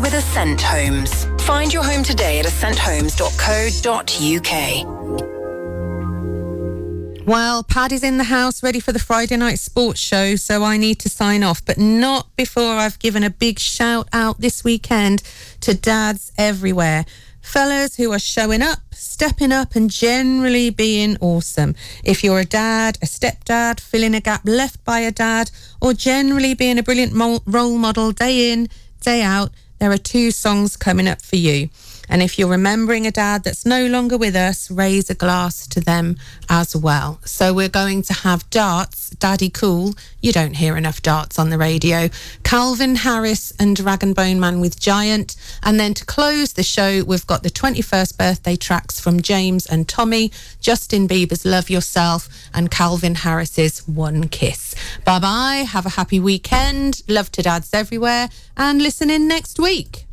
with Ascent Homes. Find your home today at ascenthomes.co.uk. Well, Paddy's in the house ready for the Friday night sports show, so I need to sign off, but not before I've given a big shout out this weekend to dads everywhere. Fellas who are showing up, stepping up and generally being awesome. If you're a dad, a stepdad, filling a gap left by a dad, or generally being a brilliant role model day in, day out, there are 2 songs coming up for you. And if you're remembering a dad that's no longer with us, raise a glass to them as well. So we're going to have Darts, Daddy Cool. You don't hear enough Darts on the radio. Calvin Harris and Rag and Bone Man with Giant. And then to close the show, we've got the 21st birthday tracks from James and Tommy, Justin Bieber's Love Yourself, and Calvin Harris's One Kiss. Bye-bye. Have a happy weekend. Love to dads everywhere. And listen in next week.